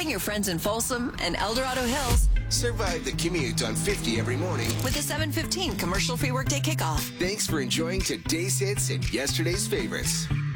helping your friends in Folsom and El Dorado Hills Survive the commute on 50 every morning. with a 7:15 commercial-free workday kickoff. Thanks for enjoying today's hits and yesterday's favorites.